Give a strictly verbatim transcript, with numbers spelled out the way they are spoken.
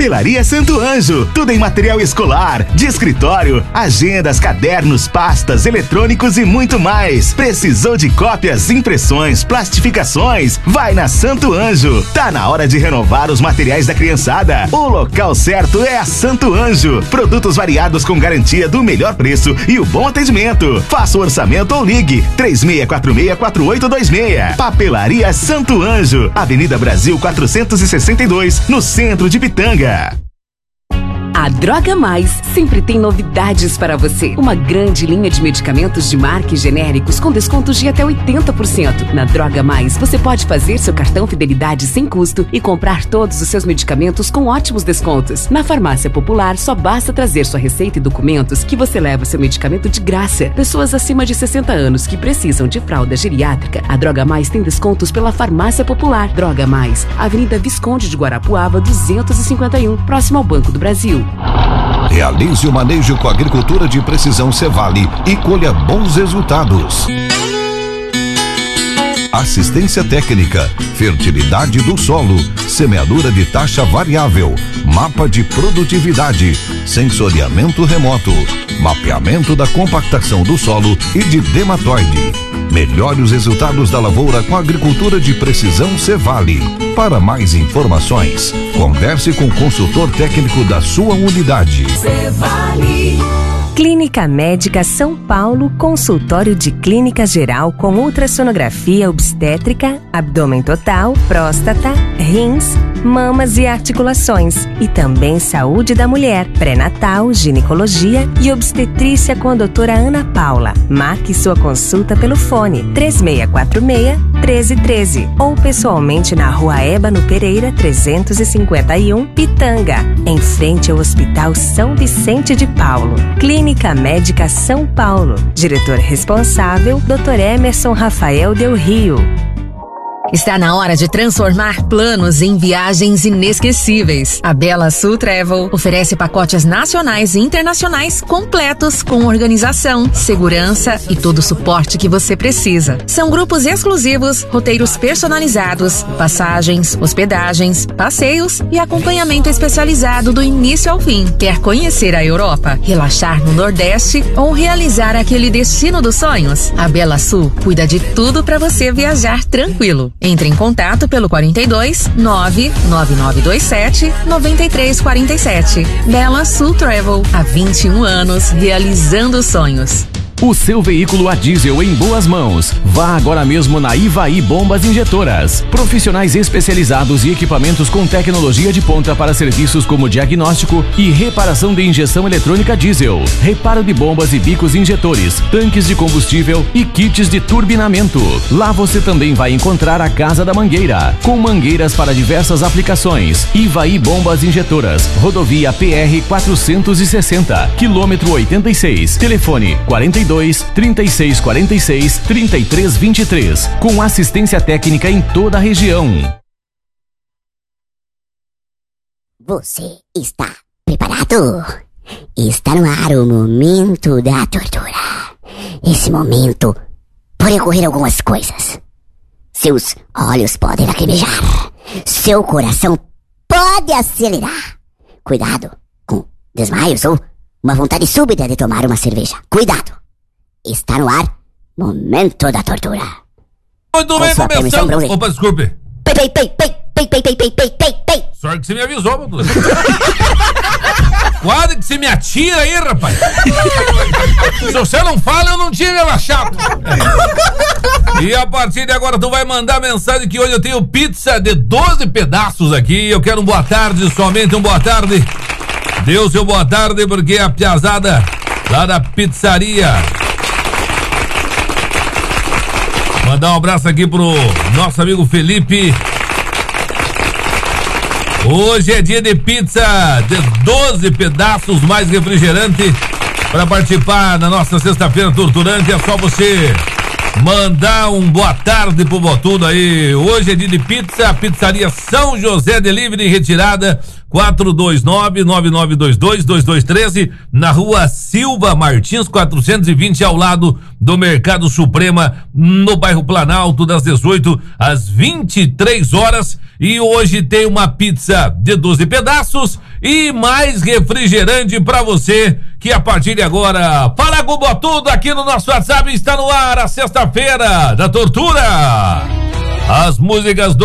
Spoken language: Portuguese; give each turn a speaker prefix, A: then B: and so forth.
A: Papelaria Santo Anjo, tudo em material escolar, de escritório, agendas, cadernos, pastas, eletrônicos e muito mais. Precisou de cópias, impressões, plastificações? Vai na Santo Anjo. Tá na hora de renovar os materiais da criançada. O local certo é a Santo Anjo. Produtos variados com garantia do melhor preço e o bom atendimento. Faça o orçamento ou ligue três seis quatro seis, quatro oito dois seis. Papelaria Santo Anjo, Avenida Brasil quatrocentos e sessenta e dois, no centro de Pitanga.
B: A Droga Mais sempre tem novidades para você. Uma grande linha de medicamentos de marca e genéricos com descontos de até oitenta por cento. Na Droga Mais, você pode fazer seu cartão Fidelidade sem custo e comprar todos os seus medicamentos com ótimos descontos. Na Farmácia Popular, só basta trazer sua receita e documentos que você leva seu medicamento de graça. Pessoas acima de sessenta anos que precisam de fralda geriátrica, a Droga Mais tem descontos pela Farmácia Popular. Droga Mais, Avenida Visconde de Guarapuava, duzentos e cinquenta e um, próximo ao Banco do Brasil.
C: Realize o manejo com a agricultura de precisão Cevale e colha bons resultados. Assistência técnica, fertilidade do solo, semeadura de taxa variável, mapa de produtividade, sensoriamento remoto, mapeamento da compactação do solo e de dermatoide. Melhore os resultados da lavoura com a agricultura de precisão Cevale. Para mais informações, converse com o consultor técnico da sua unidade.
D: Cevale. Clínica Médica São Paulo, consultório de clínica geral com ultrassonografia obstétrica, abdômen total, próstata, rins, mamas e articulações. E também saúde da mulher, pré-natal, ginecologia e obstetrícia com a doutora Ana Paula. Marque sua consulta pelo fone três seis quatro seis, um três um três ou pessoalmente na Rua Ébano Pereira, trezentos e cinquenta e um, Pitanga, em frente ao Hospital São Vicente de Paulo. Clínica Médica São Paulo. Diretor responsável, doutor Emerson Rafael Del Rio.
E: Está na hora de transformar planos em viagens inesquecíveis. A Bela Sul Travel oferece pacotes nacionais e internacionais completos com organização, segurança e todo o suporte que você precisa. São grupos exclusivos, roteiros personalizados, passagens, hospedagens, passeios e acompanhamento especializado do início ao fim. Quer conhecer a Europa, relaxar no Nordeste ou realizar aquele destino dos sonhos? A Bela Sul cuida de tudo para você viajar tranquilo. Entre em contato pelo quarenta e dois, nove nove nove dois sete, nove três quatro sete. Bela Sul Travel, há vinte e um anos, realizando sonhos.
F: O seu veículo a diesel em boas mãos. Vá agora mesmo na Ivaí Bombas Injetoras. Profissionais especializados e equipamentos com tecnologia de ponta para serviços como diagnóstico e reparação de injeção eletrônica diesel, reparo de bombas e bicos injetores, tanques de combustível e kits de turbinamento. Lá você também vai encontrar a Casa da Mangueira, com mangueiras para diversas aplicações. Ivaí Bombas Injetoras, rodovia P R quatrocentos e sessenta, quilômetro oitenta e seis, telefone quarenta e dois, trinta e seis quarenta e seis, trinta e três vinte e três, com assistência técnica em toda a região.
G: Você está preparado? Está no ar o momento da tortura. Esse momento pode ocorrer algumas coisas. Seus olhos podem lacrimejar. Seu coração pode acelerar. Cuidado com desmaios ou uma vontade súbita de tomar uma cerveja. Cuidado! Está no ar, momento da tortura.
H: Muito bem, começando. Opa, desculpe.
G: Pei, pei, pei, pei, pei, pei, pei, pei, pei, pei.
H: Sorte que você me avisou, meu Deus. Quase que você me atira aí, rapaz. Se você não fala, eu não tinha relaxado. E a partir de agora tu vai mandar mensagem que hoje eu tenho pizza de doze pedaços aqui. Eu quero um boa tarde, somente um boa tarde. Dê o seu boa tarde, porque a piazada lá da pizzaria. Mandar um abraço aqui pro nosso amigo Felipe. Hoje é dia de pizza de doze pedaços mais refrigerante. Para participar na nossa sexta-feira torturante é só você mandar um boa tarde pro Botudo aí. Hoje é dia de pizza, pizzaria São José Delivery, retirada quatro dois nove, nove nove dois dois, dois dois um três, na rua Silva Martins quatrocentos e vinte, ao lado do Mercado Suprema, no bairro Planalto, das dezoito às vinte e três horas. E hoje tem uma pizza de doze pedaços e mais refrigerante pra você, que a partir de agora, fala Gubo tudo aqui no nosso WhatsApp, está no ar a sexta-feira da tortura. As músicas do